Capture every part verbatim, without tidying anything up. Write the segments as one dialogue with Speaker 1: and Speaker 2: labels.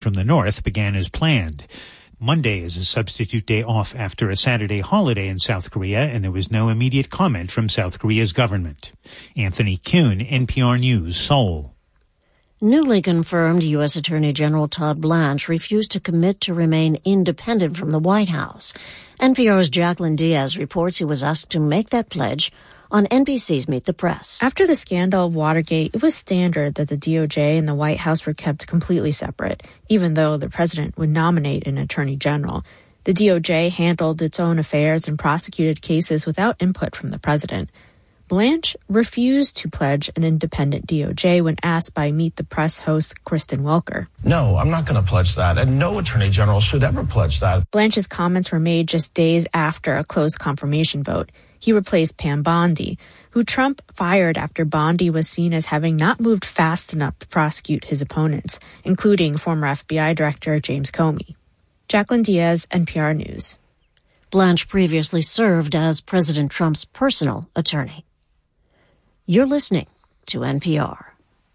Speaker 1: from the north began as planned. Monday is a substitute day off after a Saturday holiday in South Korea, and there was no immediate comment from South Korea's government. Anthony Kuhn, N P R News, Seoul.
Speaker 2: Newly confirmed U S Attorney General Todd Blanche refused to commit to remain independent from the White House. N P R's Jacqueline Diaz reports he was asked to make that pledge on N B C's Meet the Press.
Speaker 3: After the scandal of Watergate, it was standard that the D O J and the White House were kept completely separate, even though the president would nominate an attorney general. The D O J handled its own affairs and prosecuted cases without input from the president. Blanche refused to pledge an independent D O J when asked by Meet the Press host Kristen Welker.
Speaker 4: No, I'm not going to pledge that, and no attorney general should ever pledge that.
Speaker 3: Blanche's comments were made just days after a close confirmation vote. He replaced Pam Bondi, who Trump fired after Bondi was seen as having not moved fast enough to prosecute his opponents, including former F B I Director James Comey. Jacqueline Diaz, N P R News.
Speaker 2: Blanche previously served as President Trump's personal attorney. You're listening to N P R.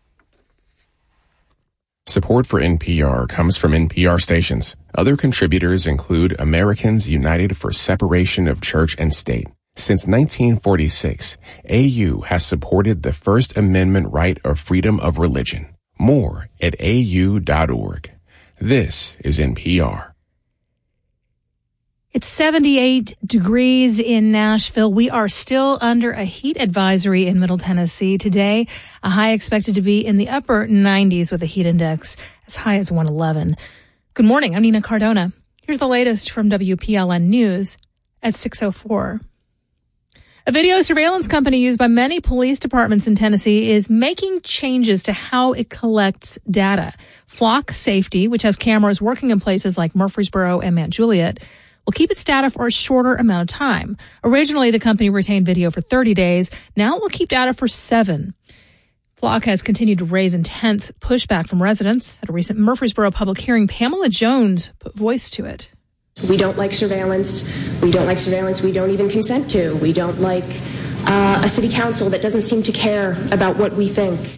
Speaker 5: Support for N P R comes from N P R stations. Other contributors include Americans United for Separation of Church and State. Since nineteen forty-six, A U has supported the First Amendment right of freedom of religion. More at A U dot org. This is N P R.
Speaker 6: It's seventy-eight degrees in Nashville. We are still under a heat advisory in Middle Tennessee today. A high expected to be in the upper nineties with a heat index as high as one eleven. Good morning. I'm Nina Cardona. Here's the latest from W P L N News at six oh four. A video surveillance company used by many police departments in Tennessee is making changes to how it collects data. Flock Safety, which has cameras working in places like Murfreesboro and Mount Juliet, will keep its data for a shorter amount of time. Originally, the company retained video for thirty days. Now it will keep data for seven. Flock has continued to raise intense pushback from residents. At a recent Murfreesboro public hearing, Pamela Jones put voice to it.
Speaker 7: We don't like surveillance. We don't like surveillance we don't even consent to. We don't like uh, a city council that doesn't seem to care about what we think.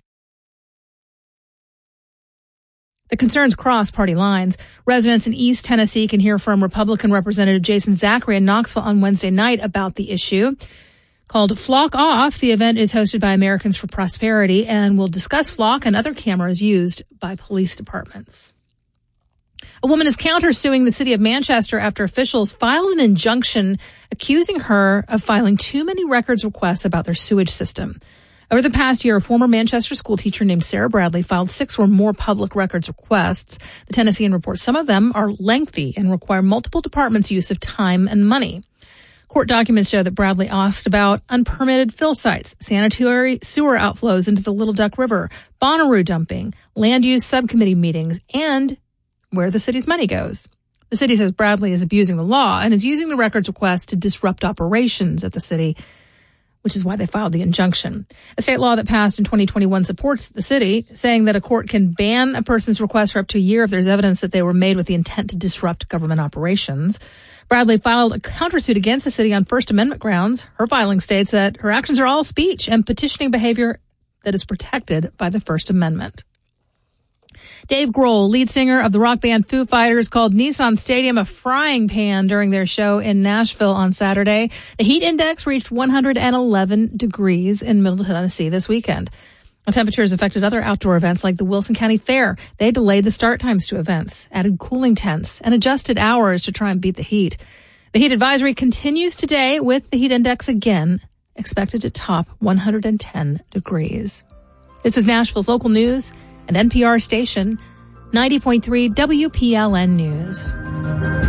Speaker 6: The concerns cross party lines. Residents in East Tennessee can hear from Republican Representative Jason Zachary in Knoxville on Wednesday night about the issue. Called Flock Off, the event is hosted by Americans for Prosperity and will discuss Flock and other cameras used by police departments. A woman is countersuing the city of Manchester after officials filed an injunction accusing her of filing too many records requests about their sewage system. Over the past year, a former Manchester schoolteacher named Sarah Bradley filed six or more public records requests. The Tennessean reports some of them are lengthy and require multiple departments' use of time and money. Court documents show that Bradley asked about unpermitted fill sites, sanitary sewer outflows into the Little Duck River, Bonnaroo dumping, land use subcommittee meetings, and where the city's money goes. The city says Bradley is abusing the law and is using the records request to disrupt operations at the city, which is why they filed the injunction. A state law that passed in twenty twenty-one supports the city, saying that a court can ban a person's request for up to a year if there's evidence that they were made with the intent to disrupt government operations. Bradley filed a countersuit against the city on First Amendment grounds. Her filing states that her actions are all speech and petitioning behavior that is protected by the First Amendment. Dave Grohl, lead singer of the rock band Foo Fighters, called Nissan Stadium a frying pan during their show in Nashville on Saturday. The heat index reached one hundred eleven degrees in Middle Tennessee this weekend. The temperatures affected other outdoor events like the Wilson County Fair. They delayed the start times to events, added cooling tents, and adjusted hours to try and beat the heat. The heat advisory continues today with the heat index again expected to top one hundred ten degrees. This is Nashville's local news and N P R station, ninety point three W P L N News.